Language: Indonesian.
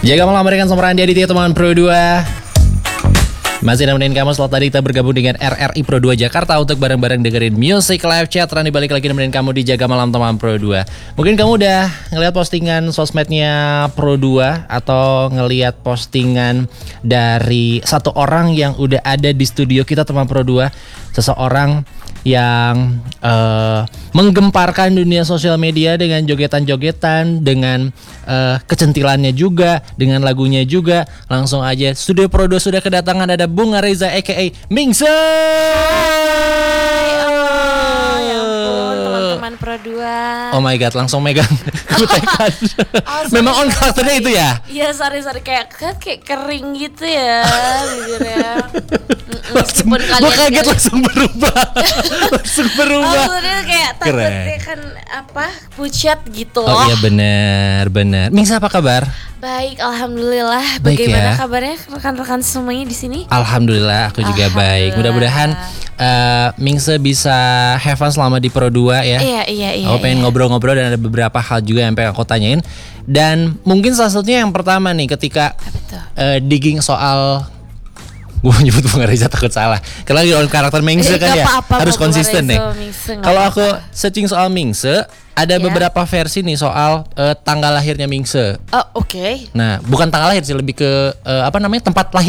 Jaga malam berikan sama Randy Aditya teman Pro 2. Masih nemenin kamu setelah tadi kita bergabung dengan RRI Pro 2 Jakarta untuk bareng-bareng dengerin Music Live Chat. Randy balik lagi nemenin kamu di Jaga Malam teman Pro 2. Mungkin kamu udah ngelihat postingan sosmednya Pro 2 atau ngelihat postingan dari satu orang yang udah ada di studio kita teman Pro 2. Seseorang yang menggemparkan dunia sosial media dengan jogetan-jogetan, dengan kecentilannya juga, dengan lagunya juga. Langsung aja Studio Pro 2 sudah kedatangan ada Bunga Reza aka Mingse. Teman-teman Pro 2. Oh my god, langsung megang kutekan. Memang on karakternya itu ya? Iya, sorry kayak kering gitu ya bibirnya. Meskipun Gue kaget langsung berubah. Langsung berubah. Maksudnya kayak takutnya kan apa pucat gitu. Oh iya benar. Mingse apa kabar? Baik, alhamdulillah. Baik Bagaimana ya? kabarnya rekan-rekan semuanya di sini? Alhamdulillah, aku juga baik. Mudah-mudahan Mingse bisa have fun selama di Pro 2 ya. Iya. Aku pengen ngobrol-ngobrol dan ada beberapa hal juga yang pengen aku tanyain. Dan mungkin salah satunya yang pertama nih ketika digging soal gue nyebut Bunga Reza takut salah. Karena lagi on karakter Mingse kan ya harus konsisten nih. Kalau aku searching soal Mingse, ada beberapa versi nih soal tanggal lahirnya Mingse. Oh, oke. Nah, bukan tanggal lahir sih, lebih ke tempat lahir.